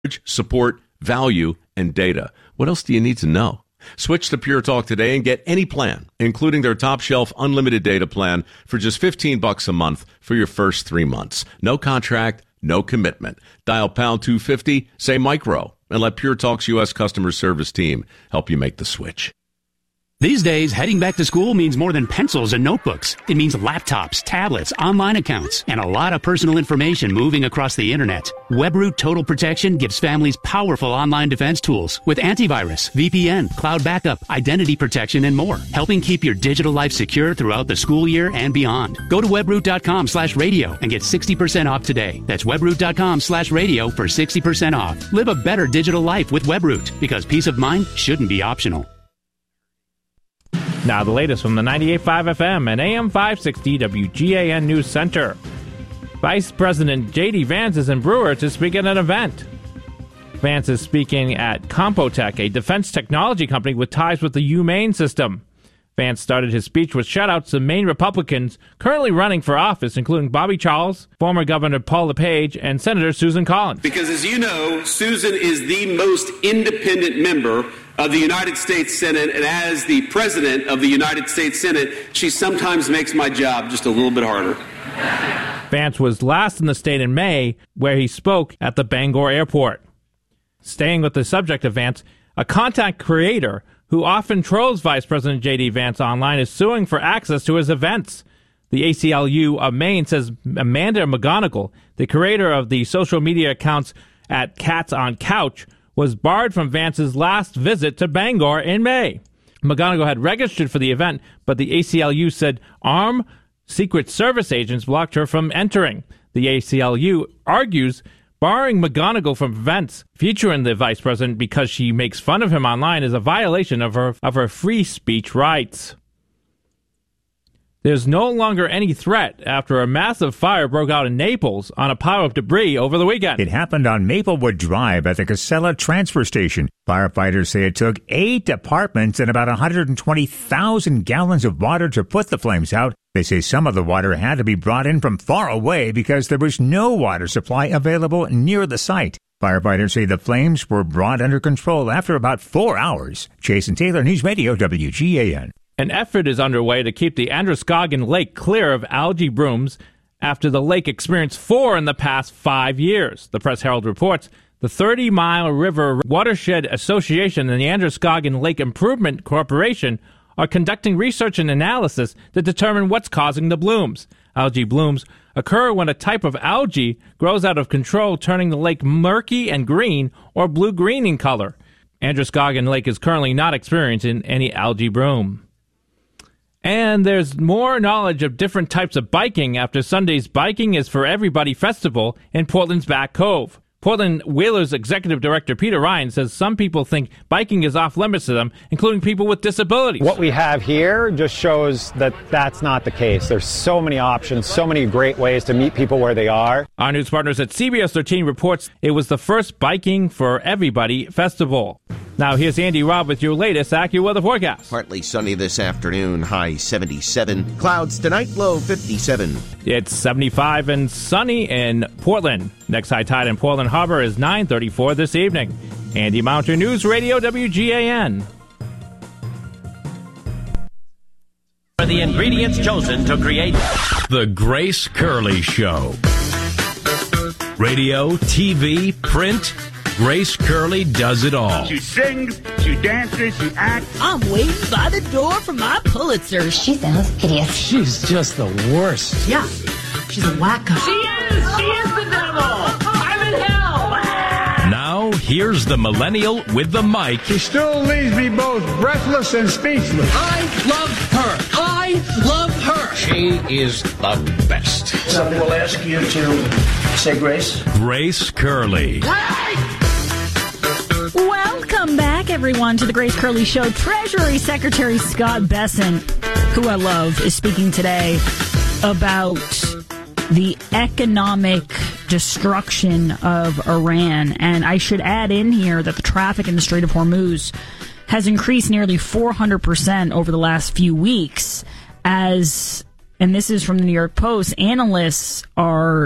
support, value, and data. What else do you need to know? Switch to Pure Talk today and get any plan, including their top shelf unlimited data plan for just $15 a month for your first 3 months. No contract, no commitment. Dial pound 250, say micro, and let Pure Talk's U.S. customer service team help you make the switch. These days, heading back to school means more than pencils and notebooks. It means laptops, tablets, online accounts, and a lot of personal information moving across the internet. WebRoot Total Protection gives families powerful online defense tools with antivirus, VPN, cloud backup, identity protection, and more, helping keep your digital life secure throughout the school year and beyond. Go to webroot.com/radio and get 60% off today. That's webroot.com/radio for 60% off. Live a better digital life with WebRoot, because peace of mind shouldn't be optional. Now the latest from the 98.5 FM and AM 560 WGAN News Center. Vice President J.D. Vance is in Brewer to speak at an event. Vance is speaking at Compotech, a defense technology company with ties with the UMaine system. Vance started his speech with shout-outs to Maine Republicans currently running for office, including Bobby Charles, former Governor Paul LePage, and Senator Susan Collins. Because as you know, Susan is the most independent member of the United States Senate, and as the President of the United States Senate, she sometimes makes my job just a little bit harder. Vance was last in the state in May, where he spoke at the Bangor airport. Staying with the subject of Vance, a content creator who often trolls Vice President J.D. Vance online is suing for access to his events. The ACLU of Maine says Amanda McGonigal, the creator of the social media accounts at Cats on Couch, was barred from Vance's last visit to Bangor in May. McGonigal had registered for the event, but the ACLU said armed Secret Service agents blocked her from entering. The ACLU argues barring McGonigal from events featuring the vice president because she makes fun of him online is a violation of her free speech rights. There's no longer any threat after a massive fire broke out in Naples on a pile of debris over the weekend. It happened on Maplewood Drive at the Casella transfer station. Firefighters say it took 8 departments and about 120,000 gallons of water to put the flames out. They say some of the water had to be brought in from far away because there was no water supply available near the site. Firefighters say the flames were brought under control after about 4 hours. Jason Taylor, News Radio, WGAN. An effort is underway to keep the Androscoggin Lake clear of algae blooms after the lake experienced 4 in the past 5 years. The Press Herald reports the 30 Mile River Watershed Association and the Androscoggin Lake Improvement Corporation are conducting research and analysis to determine what's causing the blooms. Algae blooms occur when a type of algae grows out of control, turning the lake murky and green or blue-green in color. Androscoggin Lake is currently not experiencing any algae bloom. And there's more knowledge of different types of biking after Sunday's Biking is for Everybody festival in Portland's Back Cove. Portland Whalers Executive Director Peter Ryan says some people think biking is off limits to them, including people with disabilities. What we have here just shows that that's not the case. There's so many options, so many great ways to meet people where they are. Our news partners at CBS 13 reports it was the first Biking for Everybody festival. Now here's Andy Robb with your latest AccuWeather forecast. Partly sunny this afternoon, high 77. Clouds tonight, low 57. It's 75 and sunny in Portland. Next high tide in Portland Harbor is 9:34 this evening. Andy Mountain, News Radio, WGAN. Are the ingredients chosen to create The Grace Curley Show. Radio, TV, print. Grace Curley does it all. She sings, she dances, she acts. I'm waiting by the door for my Pulitzer. She sounds hideous. She's just the worst. Yeah, she's a wacko. She is the devil. I'm in hell. Now, here's the millennial with the mic. She still leaves me both breathless and speechless. I love her. I love her. She is the best. Somebody will ask you to say grace. Grace Curley. Welcome back, everyone, to the Grace Curley Show. Treasury Secretary Scott Bessent, who I love, is speaking today about the economic destruction of Iran. And I should add in here that the traffic in the Strait of Hormuz has increased nearly 400% over the last few weeks as, and this is from the New York Post, analysts are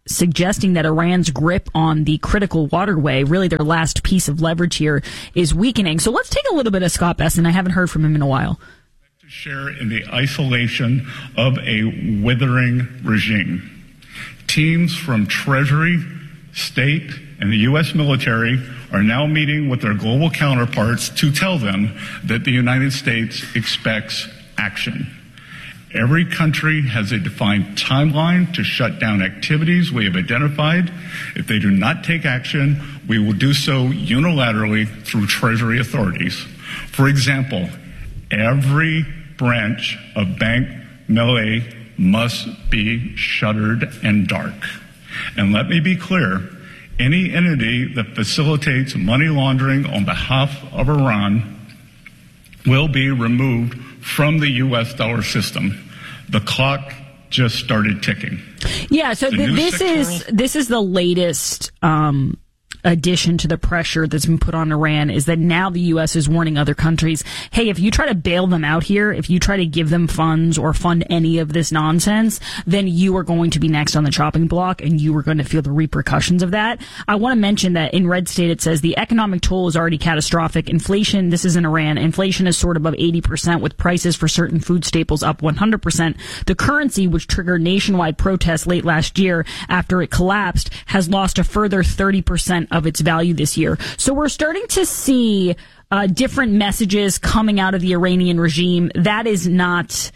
suggesting that Iran's grip on the critical waterway, really their last piece of leverage here, is weakening. So let's take a little bit of Scott Bessent. I haven't heard from him in a while. To share in the isolation of a withering regime. Teams from Treasury, State, and the U.S. military are now meeting with their global counterparts to tell them that the United States expects action. Every country has a defined timeline to shut down activities we have identified. If they do not take action, we will do so unilaterally through Treasury authorities. For example, every branch of Bank Melay must be shuttered and dark. And let me be clear, any entity that facilitates money laundering on behalf of Iran will be removed from the U.S. dollar system. The clock just started ticking. Yeah, so this is the latest addition to the pressure that's been put on Iran, is that now the U.S. is warning other countries, hey, if you try to bail them out here, if you try to give them funds or fund any of this nonsense, then you are going to be next on the chopping block and you are going to feel the repercussions of that. I want to mention that in Red State it says the economic toll is already catastrophic. Inflation, this is in Iran, inflation is soared above 80% with prices for certain food staples up 100%. The currency, which triggered nationwide protests late last year after it collapsed, has lost a further 30% of its value this year. So we're starting to see different messages coming out of the Iranian regime. That is not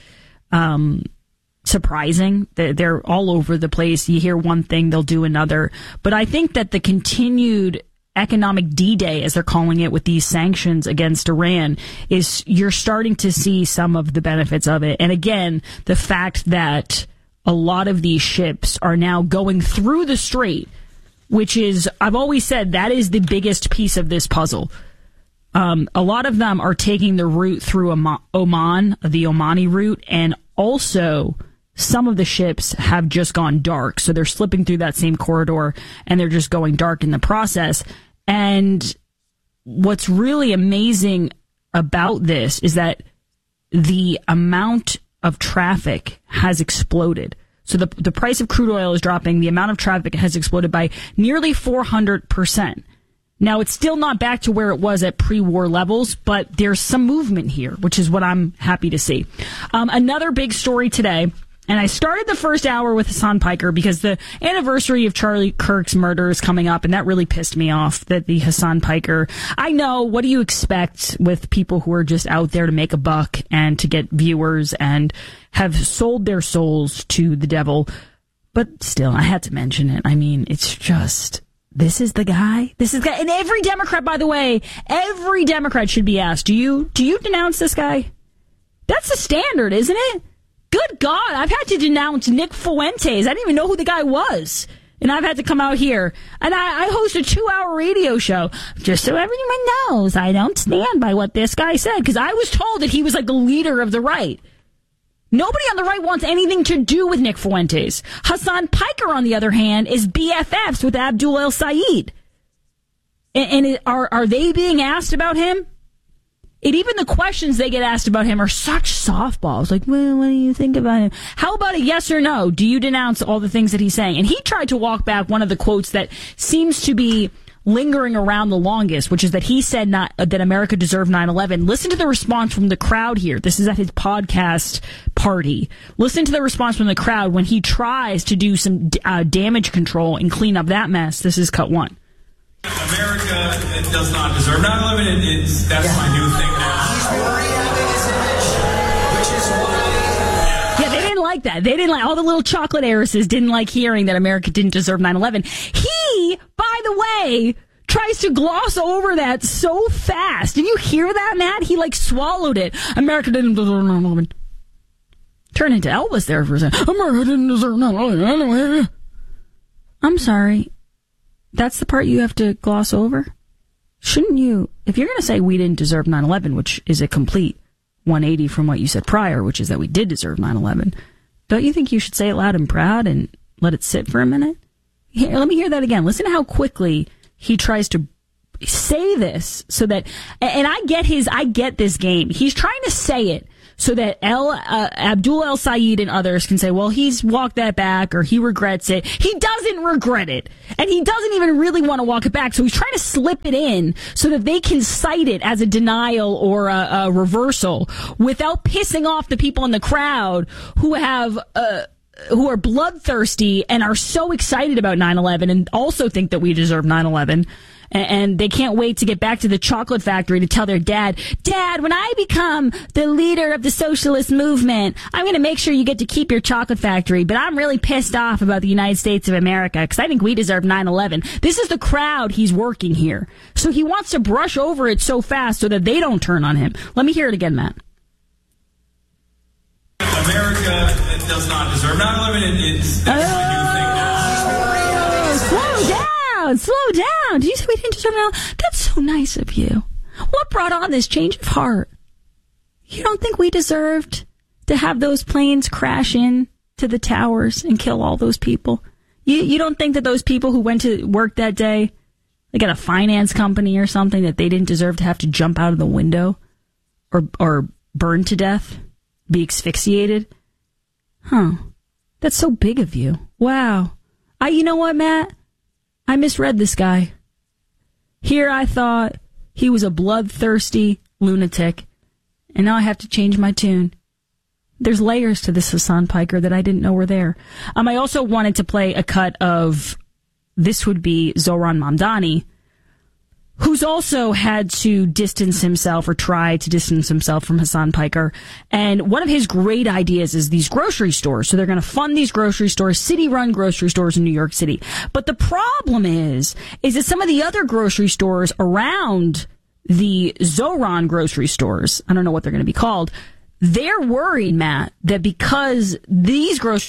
surprising. They're all over the place. You hear one thing, they'll do another. But I think that the continued economic D-Day, as they're calling it, with these sanctions against Iran, is you're starting to see some of the benefits of it. And again, the fact that a lot of these ships are now going through the strait, which is, I've always said, that is the biggest piece of this puzzle. A lot of them are taking the route through Oman, the Omani route, and also some of the ships have just gone dark. So they're slipping through that same corridor and they're just going dark in the process. And what's really amazing about this is that the amount of traffic has exploded. So the price of crude oil is dropping. The amount of traffic has exploded by nearly 400%. Now, it's still not back to where it was at pre-war levels, but there's some movement here, which is what I'm happy to see. Another big story today, and I started the first hour with Hassan Piker because the anniversary of Charlie Kirk's murder is coming up, and that really pissed me off, that the Hassan Piker. I know, what do you expect with people who are just out there to make a buck and to get viewers and have sold their souls to the devil? But still, I had to mention it. I mean, it's just, this is the guy. This is the guy. And every Democrat, by the way, every Democrat should be asked, do you denounce this guy? That's the standard, isn't it? Good God, I've had to denounce Nick Fuentes. I didn't even know who the guy was. And I've had to come out here. And I host a 2-hour radio show. Just so everyone knows, I don't stand by what this guy said. Because I was told that he was like the leader of the right. Nobody on the right wants anything to do with Nick Fuentes. Hassan Piker, on the other hand, is BFFs with Abdul El Sayed. And are they being asked about him? And even the questions they get asked about him are such softballs. Like, well, what do you think about him? How about a yes or no? Do you denounce all the things that he's saying? And he tried to walk back one of the quotes that seems to be lingering around the longest, which is that he said that America deserved 9/11. Listen to the response from the crowd here. This is at his podcast party. Listen to the response from the crowd when he tries to do some damage control and clean up that mess. This is cut one. America does not deserve 9/11. That's my new thing now. He's reacting his image, which is why. Yeah, they didn't like that. They didn't like, all the little chocolate heiresses didn't like hearing that America didn't deserve 9/11. He, by the way, tries to gloss over that so fast. Did you hear that, Matt? He like swallowed it. America didn't deserve 9/11. Turn into Elvis there for a second. America didn't deserve 9/11. I'm sorry. That's the part you have to gloss over? Shouldn't you, if you're going to say we didn't deserve 9/11, which is a complete 180 from what you said prior, which is that we did deserve 9/11, don't you think you should say it loud and proud and let it sit for a minute? Here, let me hear that again. Listen to how quickly he tries to say this so that, and I get this game. He's trying to say it so that Abdul El Sayed and others can say, well, he's walked that back or he regrets it. He doesn't regret it. And he doesn't even really want to walk it back. So he's trying to slip it in so that they can cite it as a denial or a reversal without pissing off the people in the crowd who are bloodthirsty and are so excited about 9/11 and also think that we deserve 9/11. And they can't wait to get back to the chocolate factory to tell their dad, Dad, when I become the leader of the socialist movement, I'm going to make sure you get to keep your chocolate factory. But I'm really pissed off about the United States of America because I think we deserve 9/11. This is the crowd he's working here. So he wants to brush over it so fast so that they don't turn on him. Let me hear it again, Matt. America does not deserve 9/11. That's my new thing now. Slow down. Slow down. Did you say we didn't deserve it? That's so nice of you. What brought on this change of heart? You don't think we deserved to have those planes crash in to the towers and kill all those people? You don't think that those people who went to work that day, like at a finance company or something, that they didn't deserve to have to jump out of the window or burn to death, be asphyxiated? Huh. That's so big of you. Wow. You know what, Matt? I misread this guy. Here I thought he was a bloodthirsty lunatic, and now I have to change my tune. There's layers to this Hassan Piker that I didn't know were there. I also wanted to play a cut of, this would be Zohran Mamdani, who's also had to distance himself or try to distance himself from Hassan Piker. And one of his great ideas is these grocery stores. So they're going to fund these grocery stores, city-run grocery stores in New York City. But the problem is that some of the other grocery stores around the Zohran grocery stores, I don't know what they're going to be called, they're worried, Matt, that because these grocery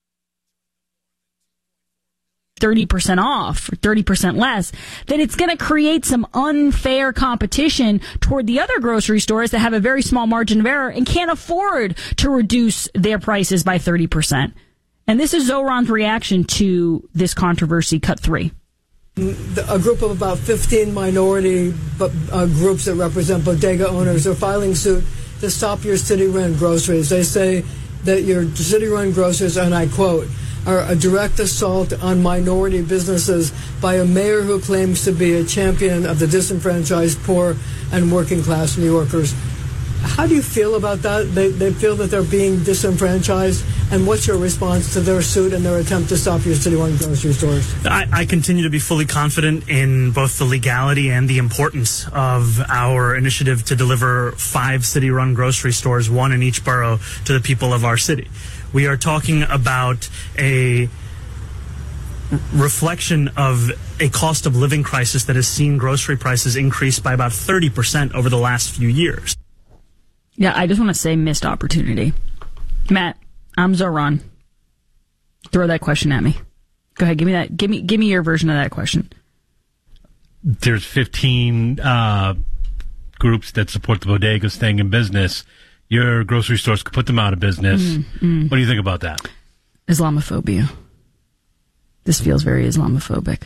30% off or 30% less, that it's going to create some unfair competition toward the other grocery stores that have a very small margin of error and can't afford to reduce their prices by 30%. And this is Zohran's reaction to this controversy, cut 3. A group of about 15 minority groups that represent bodega owners are filing suit to stop your city-run groceries. They say that your city-run groceries, and I quote, are a direct assault on minority businesses by a mayor who claims to be a champion of the disenfranchised, poor, and working-class New Yorkers. How do you feel about that? They feel that they're being disenfranchised, and what's your response to their suit and their attempt to stop your city-run grocery stores? I continue to be fully confident in both the legality and the importance of our initiative to deliver 5 city-run grocery stores, 1 in each borough, to the people of our city. We are talking about a reflection of a cost of living crisis that has seen grocery prices increase by about 30% over the last few years. Yeah, I just want to say missed opportunity. Matt, I'm Zohran. Throw that question at me. Go ahead, give me that. Give me your version of that question. There's 15 groups that support the bodegas staying in business. Your grocery stores could put them out of business. What do you think about that? Islamophobia. This feels very Islamophobic.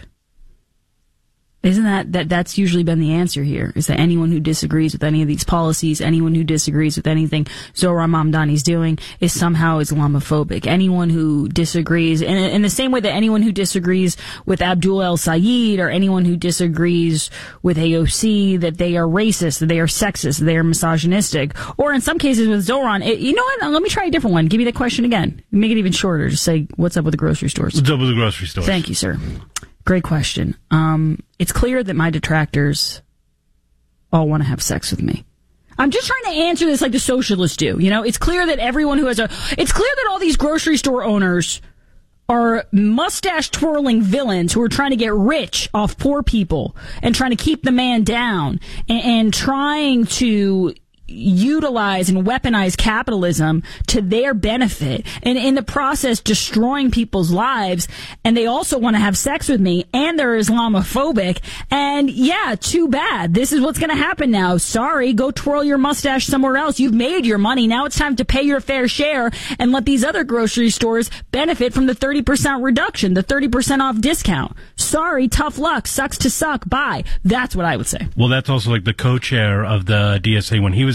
Isn't that's usually been the answer here, is that anyone who disagrees with any of these policies, anyone who disagrees with anything Zohran Mamdani's doing is somehow Islamophobic. Anyone who disagrees, in the same way that anyone who disagrees with Abdul El Sayed or anyone who disagrees with AOC, that they are racist, that they are sexist, that they are misogynistic, or in some cases with Zohran, you know what, let me try a different one. Give me the question again. Make it even shorter. Just say, what's up with the grocery stores? What's up with the grocery stores? Thank you, sir. Great question. It's clear that my detractors all want to have sex with me. I'm just trying to answer this like the socialists do. You know, it's clear that everyone who has it's clear that all these grocery store owners are mustache twirling villains who are trying to get rich off poor people and trying to keep the man down and trying to utilize and weaponize capitalism to their benefit, and in the process destroying people's lives. And they also want to have sex with me, and they're Islamophobic. And yeah, too bad. This is what's going to happen now. Sorry, go twirl your mustache somewhere else. You've made your money. Now it's time to pay your fair share and let these other grocery stores benefit from the 30% reduction, the 30% off discount. Sorry, tough luck. Sucks to suck. Bye. That's what I would say. Well, that's also like the co-chair of the DSA when he was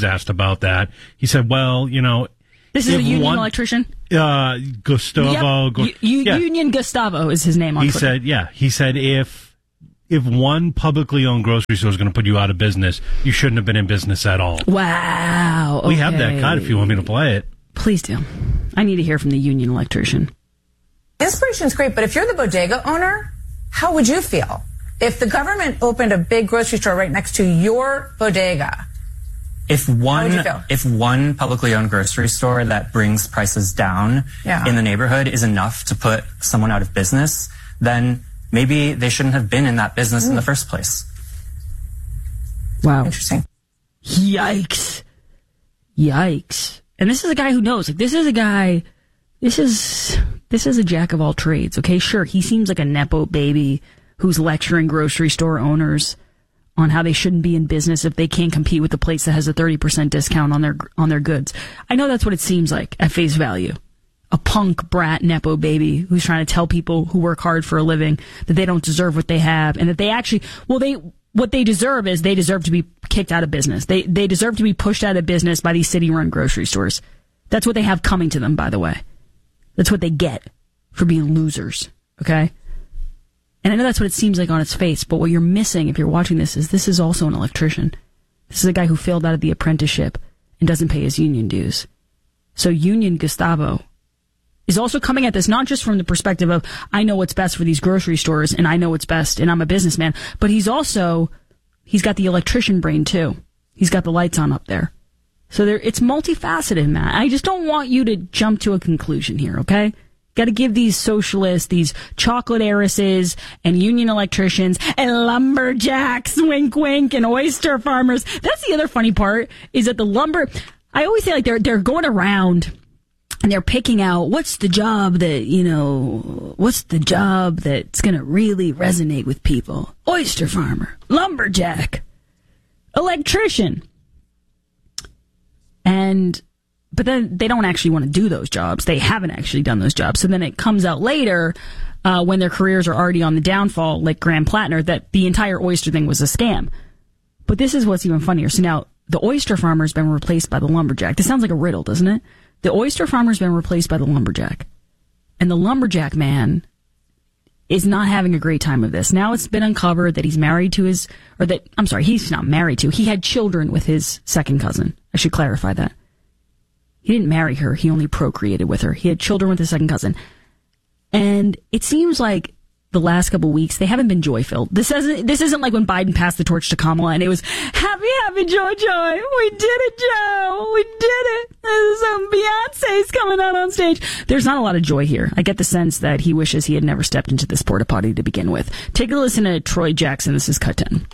asked about that. He said, well, this is a union electrician? Gustavo. Yep. Union Gustavo is his name on Twitter. He said if one publicly owned grocery store is going to put you out of business, you shouldn't have been in business at all. Wow. We have that cut if you want me to play it. Please do. I need to hear from the union electrician. Inspiration's great, but if you're the bodega owner, how would you feel if the government opened a big grocery store right next to your bodega? If one publicly owned grocery store that brings prices down in the neighborhood is enough to put someone out of business, then maybe they shouldn't have been in that business in the first place. Wow. Interesting. Yikes. And this is a guy who knows. This is a jack of all trades, okay? Sure, he seems like a Nepo baby who's lecturing grocery store owners on how they shouldn't be in business if they can't compete with the place that has a 30% discount on their goods. I know that's what it seems like at face value. A punk brat Nepo baby who's trying to tell people who work hard for a living that they don't deserve what they have and that they actually, what they deserve is they deserve to be kicked out of business. They deserve to be pushed out of business by these city-run grocery stores. That's what they have coming to them, by the way. That's what they get for being losers, okay? And I know that's what it seems like on its face, but what you're missing if you're watching this is also an electrician. This is a guy who failed out of the apprenticeship and doesn't pay his union dues. So Union Gustavo is also coming at this not just from the perspective of, I know what's best for these grocery stores and I know what's best and I'm a businessman, but he's got the electrician brain too. He's got the lights on up there. So it's multifaceted, Matt. I just don't want you to jump to a conclusion here, okay? Got to give these socialists, these chocolate heiresses and union electricians and lumberjacks, wink, wink, and oyster farmers. That's the other funny part is that I always say like they're going around and they're picking out what's the job that's going to really resonate with people. Oyster farmer, lumberjack, electrician. But then they don't actually want to do those jobs. They haven't actually done those jobs. So then it comes out later when their careers are already on the downfall, like Graham Plattner, that the entire oyster thing was a scam. But this is what's even funnier. So now the oyster farmer has been replaced by the lumberjack. This sounds like a riddle, doesn't it? The oyster farmer has been replaced by the lumberjack. And the lumberjack man is not having a great time of this. Now it's been uncovered that he's married to he's not married to. He had children with his second cousin. I should clarify that. He didn't marry her. He only procreated with her. He had children with his second cousin. And it seems like the last couple of weeks, they haven't been joy-filled. This isn't like when Biden passed the torch to Kamala and it was happy, happy, joy, joy. We did it, Joe. We did it. Beyonce's coming out on stage. There's not a lot of joy here. I get the sense that he wishes he had never stepped into this porta potty to begin with. Take a listen to Troy Jackson. This is Cut 10.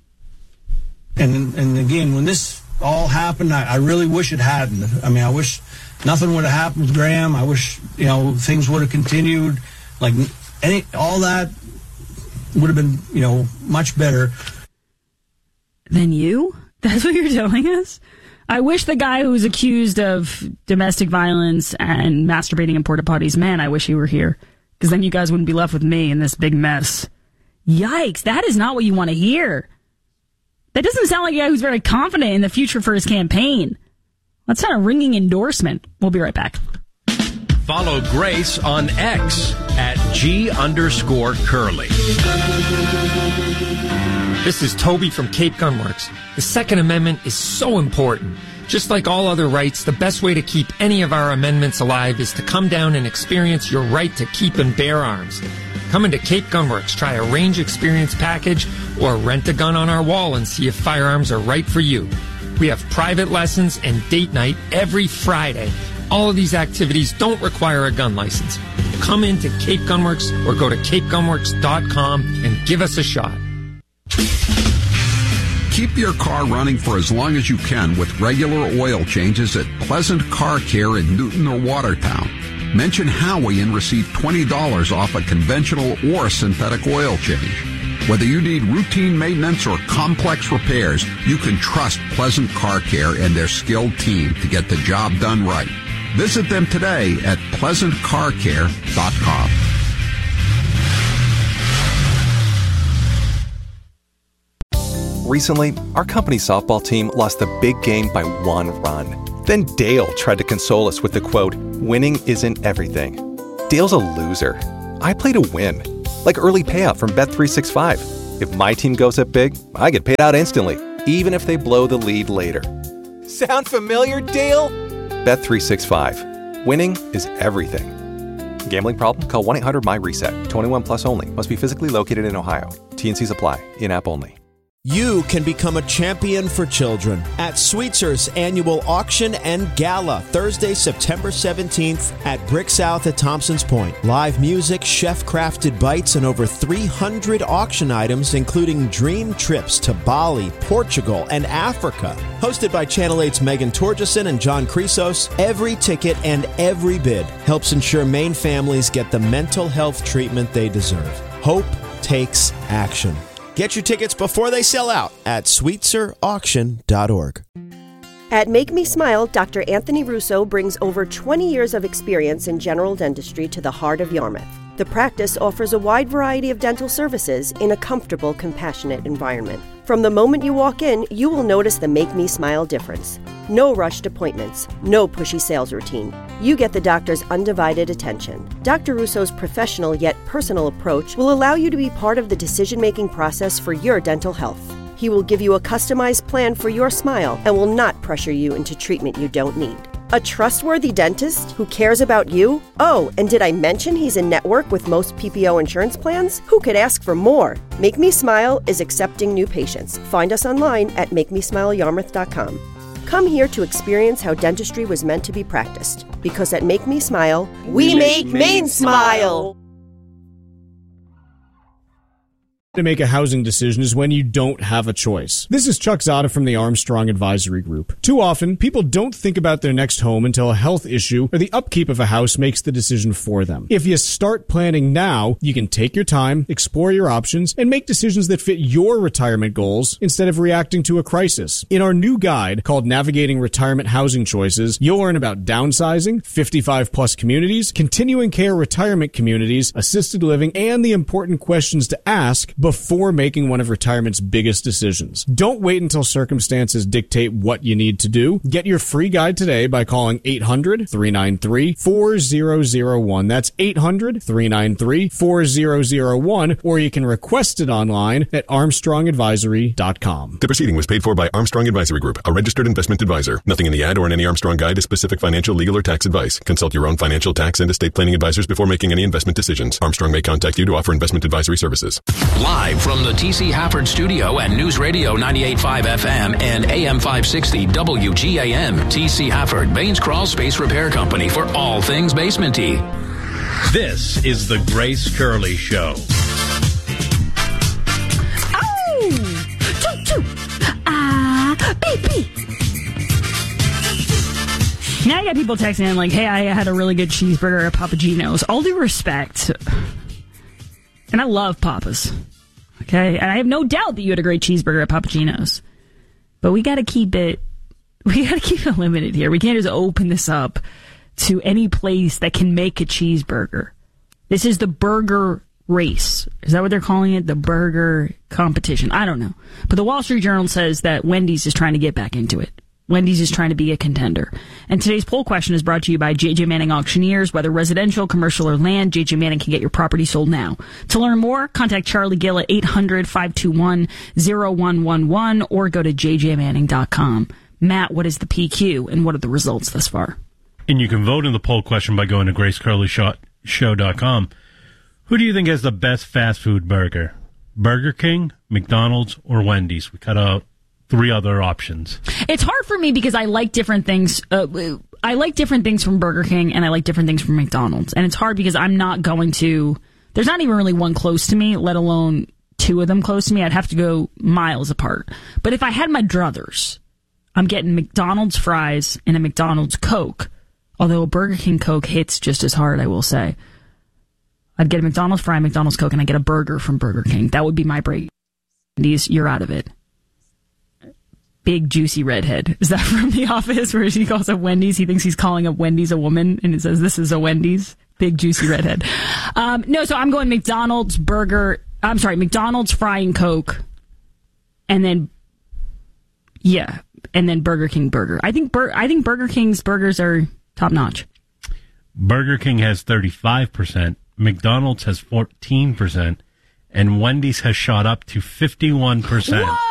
And again, when this all happened, I really wish it hadn't. I mean, I wish nothing would have happened with Graham. I wish, things would have continued. Like, all that would have been, much better. Than you? That's what you're telling us? I wish the guy who was accused of domestic violence and masturbating in porta potties, man, I wish he were here. Because then you guys wouldn't be left with me in this big mess. Yikes, that is not what you want to hear. That doesn't sound like a guy who's very confident in the future for his campaign. That's not a ringing endorsement. We'll be right back. Follow Grace on X at @G_Curly. This is Toby from Cape Gunworks. The Second Amendment is so important. Just like all other rights, the best way to keep any of our amendments alive is to come down and experience your right to keep and bear arms. Come into Cape Gunworks, try a range experience package, or rent a gun on our wall and see if firearms are right for you. We have private lessons and date night every Friday. All of these activities don't require a gun license. Come into Cape Gunworks or go to capegunworks.com and give us a shot. Keep your car running for as long as you can with regular oil changes at Pleasant Car Care in Newton or Watertown. Mention Howie and receive $20 off a conventional or synthetic oil change. Whether you need routine maintenance or complex repairs, you can trust Pleasant Car Care and their skilled team to get the job done right. Visit them today at pleasantcarcare.com. Recently, our company's softball team lost the big game by 1 run. Then Dale tried to console us with the quote, "Winning isn't everything." Dale's a loser. I play to win. Like early payout from Bet365. If my team goes up big, I get paid out instantly, even if they blow the lead later. Sound familiar, Dale? Bet365. Winning is everything. Gambling problem? Call 1-800-MY-RESET. 21 plus only. Must be physically located in Ohio. T&Cs apply. In-app only. You can become a champion for children at Sweetzer's annual auction and gala, Thursday, September 17th at Brick South at Thompson's Point. Live music, chef-crafted bites, and over 300 auction items, including dream trips to Bali, Portugal, and Africa. Hosted by Channel 8's Megan Torgeson and John Chrysos, every ticket and every bid helps ensure Maine families get the mental health treatment they deserve. Hope takes action. Get your tickets before they sell out at sweetzerauction.org. At Make Me Smile, Dr. Anthony Russo brings over 20 years of experience in general dentistry to the heart of Yarmouth. The practice offers a wide variety of dental services in a comfortable, compassionate environment. From the moment you walk in, you will notice the Make Me Smile difference. No rushed appointments, no pushy sales routine. You get the doctor's undivided attention. Dr. Russo's professional yet personal approach will allow you to be part of the decision-making process for your dental health. He will give you a customized plan for your smile and will not pressure you into treatment you don't need. A trustworthy dentist who cares about you? Oh, and did I mention he's in network with most PPO insurance plans? Who could ask for more? Make Me Smile is accepting new patients. Find us online at MakeMeSmileYarmouth.com. Come here to experience how dentistry was meant to be practiced. Because at Make Me Smile, we make Maine smile! To make a housing decision is when you don't have a choice. This is Chuck Zada from the Armstrong Advisory Group. Too often, people don't think about their next home until a health issue or the upkeep of a house makes the decision for them. If you start planning now, you can take your time, explore your options, and make decisions that fit your retirement goals instead of reacting to a crisis. In our new guide called Navigating Retirement Housing Choices, you'll learn about downsizing, 55-plus communities, continuing care retirement communities, assisted living, and the important questions to ask before making one of retirement's biggest decisions. Don't wait until circumstances dictate what you need to do. Get your free guide today by calling 800-393-4001. That's 800-393-4001, or you can request it online at armstrongadvisory.com. The proceeding was paid for by Armstrong Advisory Group, a registered investment advisor. Nothing in the ad or in any Armstrong guide is specific financial, legal, or tax advice. Consult your own financial, tax, and estate planning advisors before making any investment decisions. Armstrong may contact you to offer investment advisory services. Live from the T.C. Hafford studio at News Radio 98.5 FM and AM 560 WGAM. T.C. Hafford, Baines Crawl Space Repair Company for all things basement-y. This is the Grace Curley Show. Oh! Choo-choo! Ah, baby! Now you got people texting in like, hey, I had a really good cheeseburger at Papa Gino's. All due respect. And I love Papa's. Okay? And I have no doubt that you had a great cheeseburger at Papa Gino's. But we got to keep it limited here. We can't just open this up to any place that can make a cheeseburger. This is the burger race. Is that what they're calling it? The burger competition. I don't know. But the Wall Street Journal says that Wendy's is trying to get back into it. Wendy's is trying to be a contender. And today's poll question is brought to you by J.J. Manning Auctioneers. Whether residential, commercial, or land, J.J. Manning can get your property sold now. To learn more, contact Charlie Gill at 800-521-0111 or go to jjmanning.com. Matt, what is the PQ and what are the results thus far? And you can vote in the poll question by going to gracecurleyshow.com. Who do you think has the best fast food burger? Burger King, McDonald's, or Wendy's? We cut out 3 other options. It's hard for me because I like different things. I like different things from Burger King and I like different things from McDonald's. And it's hard because I'm not going to... There's not even really one close to me, let alone 2 of them close to me. I'd have to go miles apart. But if I had my druthers, I'm getting McDonald's fries and a McDonald's Coke. Although a Burger King Coke hits just as hard, I will say. I'd get a McDonald's fry, McDonald's Coke, and I get a burger from Burger King. That would be my break. You're out of it. Big juicy redhead. Is that from The Office where he calls up Wendy's? He thinks he's calling up Wendy's a woman and it says this is a Wendy's. Big juicy redhead. No, so I'm going McDonald's fry and Coke and then Yeah, and then Burger King burger. I think Burger King's burgers are top notch. Burger King has 35%, McDonald's has 14%, and Wendy's has shot up to 51%.